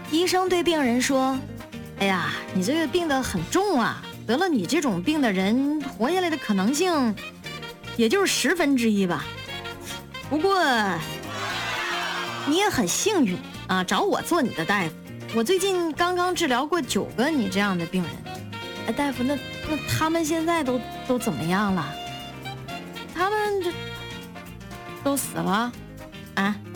医生对病人说：“哎呀，你这个病得很重啊，得了你这种病的人活下来的可能性也就是1/10吧。不过你也很幸运啊，找我做你的大夫。我最近刚刚治疗过9个你这样的病人。哎，大夫，那他们现在都怎么样了？他们这都死了啊？